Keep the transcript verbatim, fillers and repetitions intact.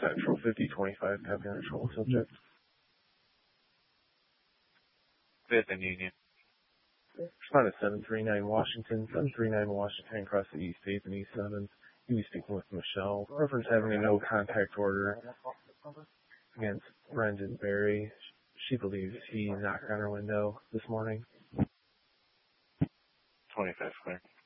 Central, fifty twenty-five, copy on control subject. Fifth and Union. Responded seven three nine Washington, seven three nine Washington, across the East eighth and East seventh. You'll be speaking with Michelle. Reference having a no contact order against Brendan Berry. She believes he knocked on her window this morning. twenty-five clear.